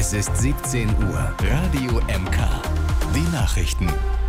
Es ist 17 Uhr. Radio MK. Die Nachrichten.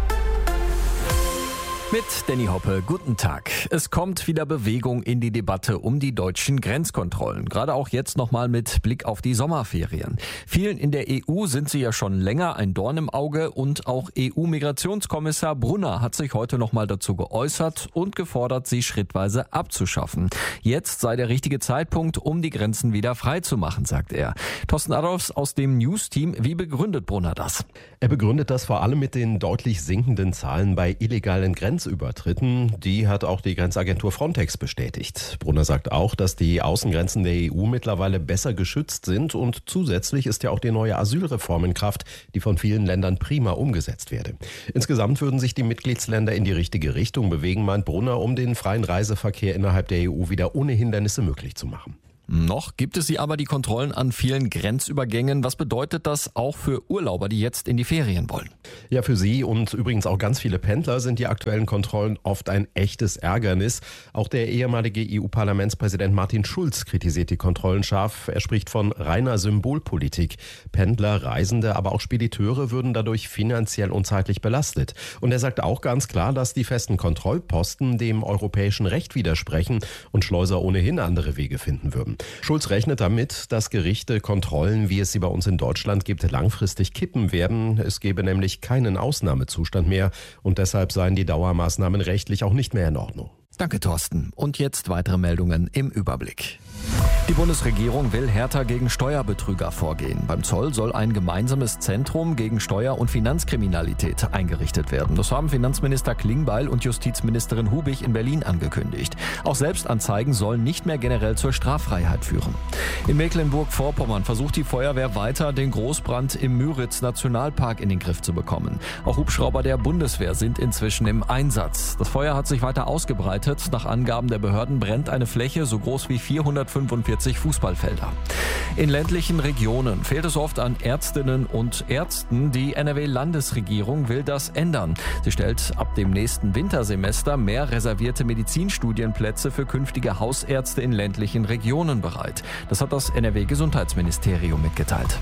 Mit Danny Hoppe, guten Tag. Es kommt wieder Bewegung in die Debatte um die deutschen Grenzkontrollen. Gerade auch jetzt nochmal mit Blick auf die Sommerferien. Vielen in der EU sind sie ja schon länger ein Dorn im Auge und auch EU-Migrationskommissar Brunner hat sich heute nochmal dazu geäußert und gefordert, sie schrittweise abzuschaffen. Jetzt sei der richtige Zeitpunkt, um die Grenzen wieder frei zu machen, sagt er. Thorsten Adolfs aus dem News-Team, wie begründet Brunner das? Er begründet das vor allem mit den deutlich sinkenden Zahlen bei illegalen Grenzübertritten. Die hat auch die Grenzagentur Frontex bestätigt. Brunner sagt auch, dass die Außengrenzen der EU mittlerweile besser geschützt sind und zusätzlich ist ja auch die neue Asylreform in Kraft, die von vielen Ländern prima umgesetzt werde. Insgesamt würden sich die Mitgliedsländer in die richtige Richtung bewegen, meint Brunner, um den freien Reiseverkehr innerhalb der EU wieder ohne Hindernisse möglich zu machen. Noch gibt es sie aber die Kontrollen an vielen Grenzübergängen. Was bedeutet das auch für Urlauber, die jetzt in die Ferien wollen? Ja, für sie und übrigens auch ganz viele Pendler sind die aktuellen Kontrollen oft ein echtes Ärgernis. Auch der ehemalige EU-Parlamentspräsident Martin Schulz kritisiert die Kontrollen scharf. Er spricht von reiner Symbolpolitik. Pendler, Reisende, aber auch Spediteure würden dadurch finanziell und zeitlich belastet. Und er sagt auch ganz klar, dass die festen Kontrollposten dem europäischen Recht widersprechen und Schleuser ohnehin andere Wege finden würden. Schulz rechnet damit, dass Gerichte Kontrollen, wie es sie bei uns in Deutschland gibt, langfristig kippen werden. Es gäbe nämlich keinen Ausnahmezustand mehr und deshalb seien die Dauermaßnahmen rechtlich auch nicht mehr in Ordnung. Danke, Thorsten. Und jetzt weitere Meldungen im Überblick. Die Bundesregierung will härter gegen Steuerbetrüger vorgehen. Beim Zoll soll ein gemeinsames Zentrum gegen Steuer- und Finanzkriminalität eingerichtet werden. Das haben Finanzminister Klingbeil und Justizministerin Hubig in Berlin angekündigt. Auch Selbstanzeigen sollen nicht mehr generell zur Straffreiheit führen. In Mecklenburg-Vorpommern versucht die Feuerwehr weiter, den Großbrand im Müritz-Nationalpark in den Griff zu bekommen. Auch Hubschrauber der Bundeswehr sind inzwischen im Einsatz. Das Feuer hat sich weiter ausgebreitet. Nach Angaben der Behörden brennt eine Fläche so groß wie 445 Fußballfelder. In ländlichen Regionen fehlt es oft an Ärztinnen und Ärzten. Die NRW-Landesregierung will das ändern. Sie stellt ab dem nächsten Wintersemester mehr reservierte Medizinstudienplätze für künftige Hausärzte in ländlichen Regionen bereit. Das hat das NRW-Gesundheitsministerium mitgeteilt.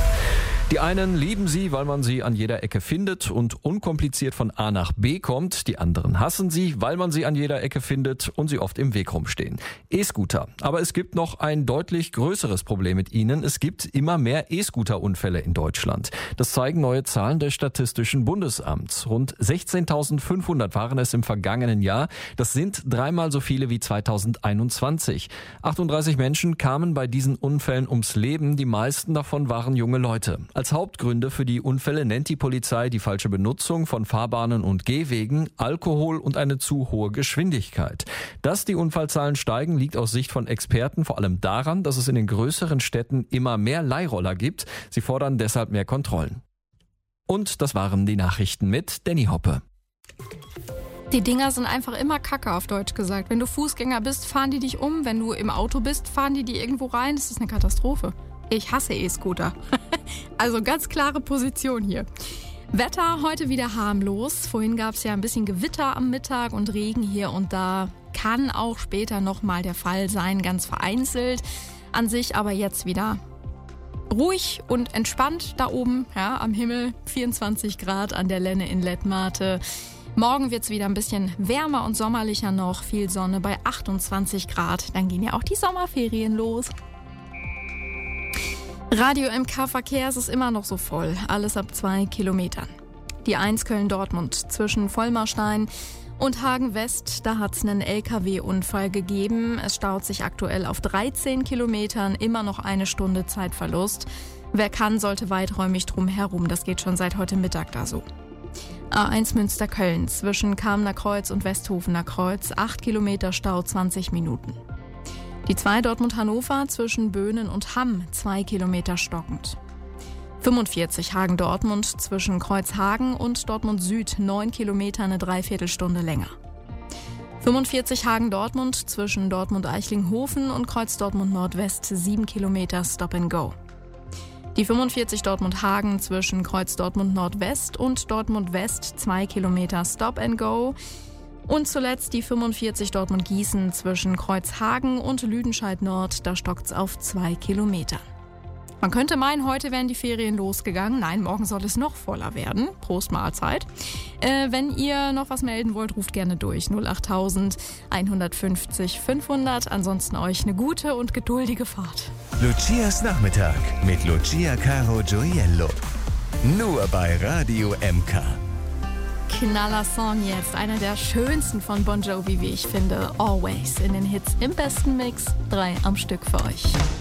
Die einen lieben sie, weil man sie an jeder Ecke findet und unkompliziert von A nach B kommt. Die anderen hassen sie, weil man sie an jeder Ecke findet und sie oft im Weg rumstehen. E-Scooter. Aber es gibt noch ein deutlich größeres Problem mit ihnen. Es gibt immer mehr E-Scooter-Unfälle in Deutschland. Das zeigen neue Zahlen des Statistischen Bundesamts. Rund 16.500 waren es im vergangenen Jahr. Das sind dreimal so viele wie 2021. 38 Menschen kamen bei diesen Unfällen ums Leben. Die meisten davon waren junge Leute. Als Hauptgründe für die Unfälle nennt die Polizei die falsche Benutzung von Fahrbahnen und Gehwegen, Alkohol und eine zu hohe Geschwindigkeit. Dass die Unfallzahlen steigen, liegt aus Sicht von Experten vor allem daran, dass es in den größeren Städten immer mehr Leihroller gibt. Sie fordern deshalb mehr Kontrollen. Und das waren die Nachrichten mit Danny Hoppe. Die Dinger sind einfach immer Kacke, auf Deutsch gesagt. Wenn du Fußgänger bist, fahren die dich um. Wenn du im Auto bist, fahren die irgendwo rein. Das ist eine Katastrophe. Ich hasse E-Scooter. Also ganz klare Position hier. Wetter heute wieder harmlos. Vorhin gab es ja ein bisschen Gewitter am Mittag und Regen hier und da. Kann auch später nochmal der Fall sein, ganz vereinzelt. An sich aber jetzt wieder ruhig und entspannt da oben, ja, am Himmel. 24 Grad an der Lenne in Lettmate. Morgen wird es wieder ein bisschen wärmer und sommerlicher noch. Viel Sonne bei 28 Grad. Dann gehen ja auch die Sommerferien los. Radio MK Verkehr, es ist immer noch so voll. Alles ab 2 Kilometern. Die 1 Köln-Dortmund zwischen Vollmarstein und Hagen West, da hat es einen LKW-Unfall gegeben. Es staut sich aktuell auf 13 Kilometern, immer noch eine Stunde Zeitverlust. Wer kann, sollte weiträumig drum herum. Das geht schon seit heute Mittag da so. A1 Münster-Köln zwischen Kamener Kreuz und Westhofener Kreuz, 8 Kilometer Stau, 20 Minuten. Die 2 Dortmund-Hannover zwischen Böhnen und Hamm, 2 Kilometer stockend. 45 Hagen-Dortmund zwischen Kreuzhagen und Dortmund Süd, 9 Kilometer, eine Dreiviertelstunde länger. 45 Hagen-Dortmund zwischen Dortmund-Eichlinghofen und Kreuz Dortmund Nordwest, 7 Kilometer Stop and Go. Die 45 Dortmund-Hagen zwischen Kreuz Dortmund Nordwest und Dortmund West, 2 Kilometer Stop and Go. Und zuletzt die 45 Dortmund-Gießen zwischen Kreuzhagen und Lüdenscheid Nord, da stockt's auf 2 Kilometern. Man könnte meinen, heute wären die Ferien losgegangen. Nein, morgen soll es noch voller werden. Prost Mahlzeit. Wenn ihr noch was melden wollt, ruft gerne durch. 08000 150 500. Ansonsten euch eine gute und geduldige Fahrt. Lucias Nachmittag mit Lucia Caro Gioiello. Nur bei Radio MK. Knaller Song jetzt. Einer der schönsten von Bon Jovi, wie ich finde. Always in den Hits im besten Mix. 3 am Stück für euch.